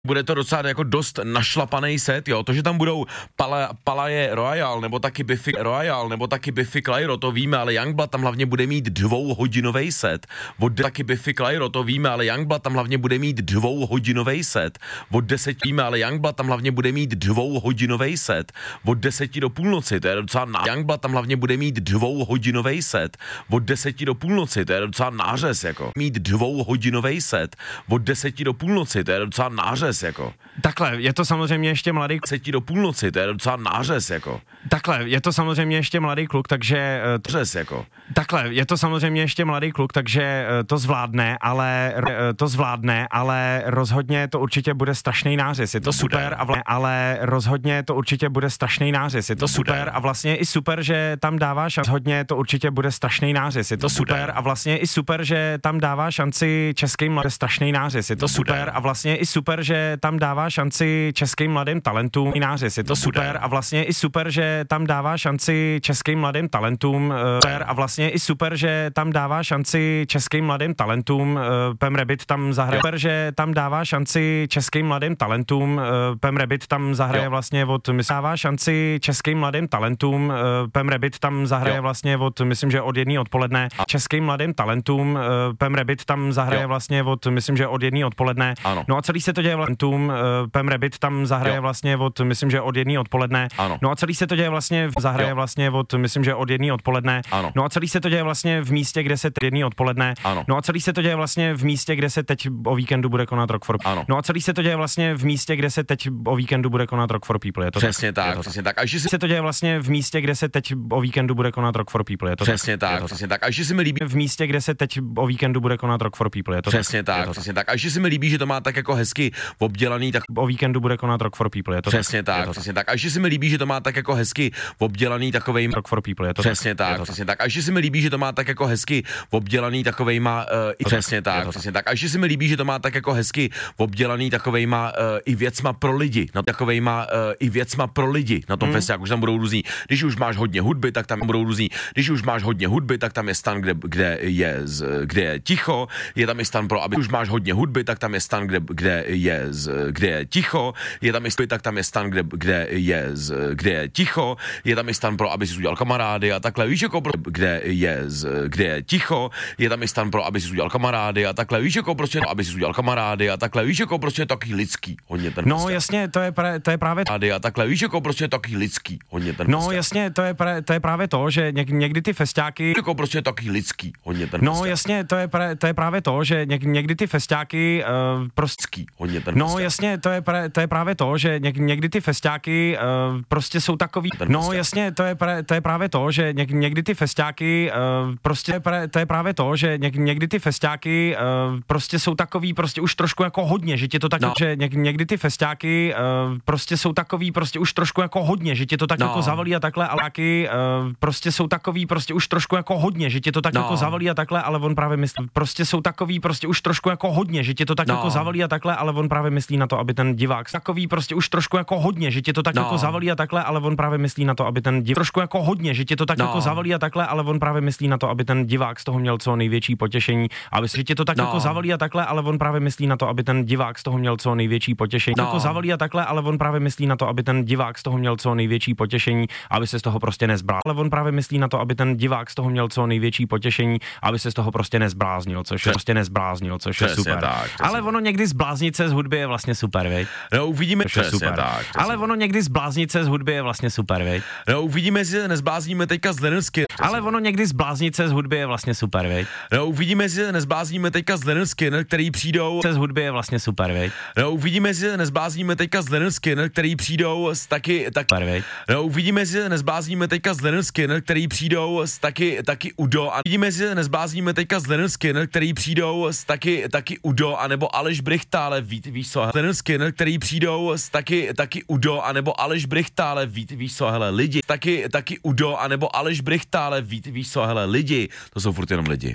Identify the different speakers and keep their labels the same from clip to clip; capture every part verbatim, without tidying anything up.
Speaker 1: Bude to docela jako dost našlapaný set, jo, to, že tam budou Pala, Palaje Royal, nebo taky Biffy Royal, nebo taky Biffy Clyro, to víme, ale Youngblood tam hlavně bude mít dvouhodinový set, od taky Biffy Clyro, to víme, ale Youngblood tam hlavně bude mít dvouhodinový set, od deseti víme, ale Youngblood tam hlavně bude mít dvouhodinový set, od deseti do půlnoci, to je docela ná... Youngblood tam hlavně bude mít dvouhodinový set, od deseti do půlnoci, to je docela nářez, jako, mít dvouhodinový set, od deseti do půlnoci, to je docela nářez, jako.
Speaker 2: Takhle, je to samozřejmě ještě mladý kluk.
Speaker 1: Deseti do půlnoci, to je docela nářez, jako.
Speaker 2: Takhle, je to samozřejmě ještě mladý kluk, takže...
Speaker 1: Nářez, jako.
Speaker 2: Takhle, je to samozřejmě ještě mladý kluk, takže to zvládne, ale to zvládne, ale rozhodně to určitě bude strašný nářez. Je to, to super, a vla, ale rozhodně to určitě bude strašný nářez. Je to, to super bude. A vlastně i super, že tam dává šanci. Hodně to určitě bude strašný nářez. Je to, to super bude. A vlastně i super, že tam dává šanci českým mladým strašný nářez. Je to, to super bude. A vlastně i super, že tam dává šanci českým mladým talentům. Nářez. Je to, to super bude. A vlastně i super, že tam dává šanci českým mladým talentům. A vlastně i super, že tam dává šanci českým mladým talentům. Pem Rabbit tam zahraje. Super, že tam dává šanci českým mladým talentům. Pem Rabbit tam zahraje jo. vlastně od, myslím, dává šanci českým mladým talentům. Pem Rabbit tam zahraje jo. vlastně od, myslím, že od jedné odpoledne. A českým mladým talentům. Pem Rabbit tam zahraje jo. vlastně od, myslím, že od jedné odpoledne.
Speaker 1: Ano.
Speaker 2: No a celý se to děje vlastně. Pem Rabbit tam zahraje jo. vlastně od, myslím, že od jedné odpoledne.
Speaker 1: Ano.
Speaker 2: No a celý se to děje vlastně, zahraje jo. vlastně od, myslím, že od jedné odpoledne.
Speaker 1: Ano.
Speaker 2: No a celý se to děje vlastně v místě, kde se jedné odpoledne.
Speaker 1: Ano.
Speaker 2: No a celý se to děje vlastně v místě, kde se teď o víkendu bude konat Rock for People. No a celý se to děje vlastně v místě, kde se teď o víkendu bude konat Rock for People. Je to
Speaker 1: přesně
Speaker 2: tak,
Speaker 1: tak,
Speaker 2: je to
Speaker 1: přesně
Speaker 2: tak.
Speaker 1: tak. A že si
Speaker 2: se to děje vlastně v místě, kde se teď o víkendu bude konat Rock for People. Je to
Speaker 1: přesně
Speaker 2: tak,
Speaker 1: tak,
Speaker 2: to
Speaker 1: přesně tak. A že si mi líbí
Speaker 2: v místě, kde se teď o víkendu bude konat Rock for People. Je to
Speaker 1: přesně tak, tak přesně tak. A že si mi líbí, že to má tak jako hezky obdělaný, tak
Speaker 2: o víkendu bude konat Rock for People. Je to
Speaker 1: přesně tak, tak přesně tak. A že si mi líbí, že to má tak jako hezky obdělaný takovejma
Speaker 2: Rock for People. Je to
Speaker 1: přesně tak, tak přesně tak. A že si mi líbí, že to má tak jako hezky obdělaný takovejma uh, přesně tak, přesně tak. A že si mi líbí, že to má tak jako hezky obdělaný takovejma uh, i věcma pro lidi, no takovejma uh, i věcma pro lidi na tom hmm. festiáku, už tam budou různý. Když už máš hodně hudby, tak tam budou různý. Když už máš hodně hudby, tak tam je stan, kde, kde je z, kde je ticho, je tam i stan pro, aby už máš hodně hudby, tak tam je stan, kde, kde je z, kde je ticho, je tam i tak tam je stan, kde, kde je z, kde je ticho, je tam i stan pro, aby si udělal kamarády a takhle, víš jako pro, kde je z, kde je ticho, je tam i stan pro, aby si udělal kamarády a takhle, víš jako prostě, aby si udělal kamarády a takhle, víš jako prostě taky lidský, hodně ten
Speaker 2: no festival. Jasně, to je, pra, to je právě
Speaker 1: a takhle, víš jako prostě taky lidský, hodně ten
Speaker 2: no
Speaker 1: festival.
Speaker 2: Jasně, to je, pra, to je právě to, že něk, někdy ty festiáky
Speaker 1: jako prostě taky lidský, hodně ten
Speaker 2: no
Speaker 1: festival.
Speaker 2: Jasně, to je, pra, to je právě to, že něk, někdy ty festiáky uh, prostě
Speaker 1: hodně ten
Speaker 2: no
Speaker 1: festival.
Speaker 2: Jasně, to je, pra, to je právě to, že něk, někdy ty festiáky uh, prostě jsou takový
Speaker 1: ten
Speaker 2: no
Speaker 1: festival.
Speaker 2: Jasně, to je, pra, to je právě to, že něk, někdy ty festiáky uh, prostě pra, to je právě to, že něk, někdy ty festiáky uh, prostě jsou takový prostě už trošku jako hodně, že tě to tak, no. že něk, někdy ty festiáky uh, prostě jsou takový prostě už trošku jako hodně, že tě to tak no. jako zavalí a takhle, ale taky uh, prostě jsou takový prostě už trošku jako hodně, že tě to tak no. jako zavalí a takhle, ale on právě myslí, prostě jsou takový prostě už trošku jako hodně, že tě to tak no. jako zavalí a takhle, ale on právě myslí na to, aby ten divák takový prostě už trošku jako hodně, že tě to tak no. jako zavalí a takhle, ale on právě myslí na to, aby ten divák trošku jako hodně, že tě to tak no. jako zavalí a takhle, ale on právě myslí na to, aby ten divák z toho měl co největší potěšení, aby se tě to tak no. jako zavalí a takhle, ale on právě myslí na to, aby ten divák z toho měl co největší potěšení. No. Jako zavalí a takhle, ale on právě myslí na to, aby ten divák z toho měl co největší potěšení, aby se z toho prostě nezbrál. Ale on právě myslí na to, aby ten divák z toho měl co největší potěšení, aby se z toho prostě nezbláznil, což je prostě nezbláznil, což je super.
Speaker 1: Tak,
Speaker 2: ale ono někdy zbláznit se z hudby je vlastně super, veď?
Speaker 1: No uvidíme,
Speaker 2: což je super.
Speaker 1: Tak,
Speaker 2: ale ono někdy zbláznit se z hudby je vlastně super, veď?
Speaker 1: No uvidíme, jestli se nezblázníme teďka z Lenensky.
Speaker 2: Ale ono někdy zbláznit se z hudby je vlastně super, veď?
Speaker 1: No uvidíme, jestli se nezblázníme teďka z Lenensky, který přijdou
Speaker 2: se z hudby je vlastně super, veď?
Speaker 1: No uvidíme, jestli se nezblázníme teďka z Lenensky, který přijdou s taky tak
Speaker 2: super,
Speaker 1: no uvidíme, jestli se nezblázníme teďka z Lenensky, který přijdou s taky taky Udo a uvidíme, jestli se nezblázníme teďka z Lenensky, který přijdou s taky taky Udo a nebo Aleš Brichta, ale víš, víš co, Lenensky, který přijdou s taky taky Udo a nebo Aleš Brichta, ale víš, víš co, hele lidi, taky taky Udo a nebo Aleš Brichta, ale víš, víš co, hele lidi, to jsou furt jenom lidi.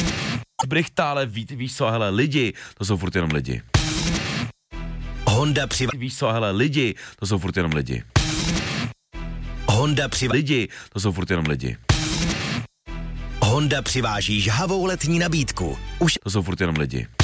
Speaker 1: Brichta, ale víš, víš co, hele lidi, to jsou furt jenom lidi.
Speaker 3: Honda přiv...
Speaker 1: Víš co, hele lidi, to jsou furt jenom lidi.
Speaker 3: Honda přiv...
Speaker 1: Lidi, to jsou furt jenom lidi.
Speaker 3: Honda přiváží žhavou letní nabídku. Už...
Speaker 1: To jsou furt jenom lidi.